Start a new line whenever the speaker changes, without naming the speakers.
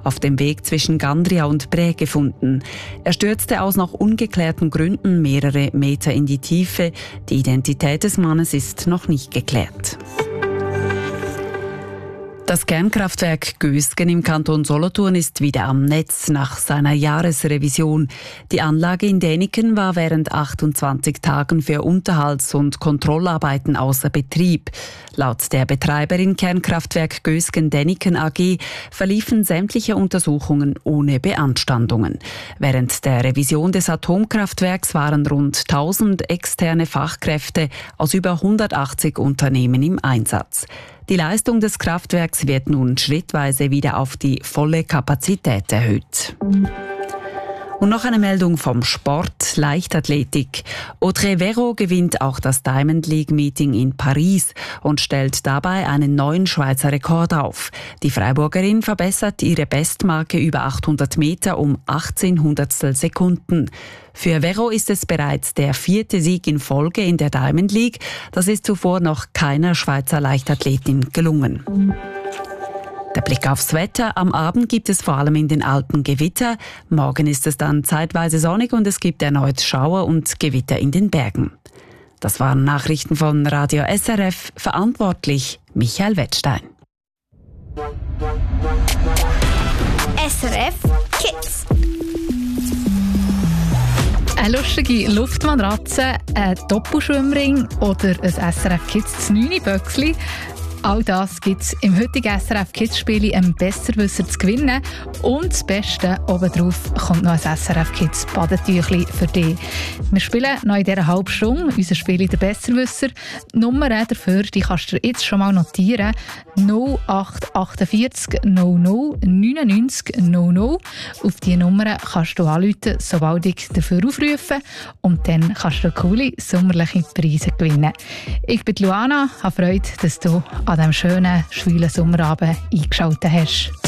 auf dem Weg zwischen Gandria und Bräe gefunden. Er stürzte aus noch ungeklärten Gründen mehrere Meter in die Tiefe. Die Identität des Mannes ist noch nicht geklärt. Das Kernkraftwerk Gösgen im Kanton Solothurn ist wieder am Netz nach seiner Jahresrevision. Die Anlage in Däniken war während 28 Tagen für Unterhalts- und Kontrollarbeiten außer Betrieb. Laut der Betreiberin Kernkraftwerk Gösgen Däniken AG verliefen sämtliche Untersuchungen ohne Beanstandungen. Während der Revision des Atomkraftwerks waren rund 1000 externe Fachkräfte aus über 180 Unternehmen im Einsatz. Die Leistung des Kraftwerks wird nun schrittweise wieder auf die volle Kapazität erhöht. Und noch eine Meldung vom Sport, Leichtathletik. Audrey Verreau gewinnt auch das Diamond League Meeting in Paris und stellt dabei einen neuen Schweizer Rekord auf. Die Freiburgerin verbessert ihre Bestmarke über 800 Meter um 18 Hundertstel Sekunden. Für Verreau ist es bereits der 4. Sieg in Folge in der Diamond League. Das ist zuvor noch keiner Schweizer Leichtathletin gelungen. Der Blick aufs Wetter. Am Abend gibt es vor allem in den Alpen Gewitter. Morgen ist es dann zeitweise sonnig und es gibt erneut Schauer und Gewitter in den Bergen. Das waren Nachrichten von Radio SRF. Verantwortlich Michael Wettstein.
SRF Kids.
Eine lustige Luftmatratze, ein Doppelschwimmring oder ein SRF Kids 9 Böckli. All das gibt es im heutigen SRF Kids-Spiel «Ein Besserwisser» zu gewinnen. Und das Beste, obendrauf kommt noch ein SRF Kids Badetüchli für dich. Wir spielen noch in dieser halben Stunde unser Spiel «Der Besserwisser». Die Nummer dafür die kannst du jetzt schon mal notieren. 0848 00 99 00. Auf diese Nummer kannst du anrufen, sobald ich dafür aufrufe. Und dann kannst du coole sommerliche Preise gewinnen. Ich bin Luana, habe Freude, dass du an diesem schönen, schwülen Sommerabend eingeschaltet hast.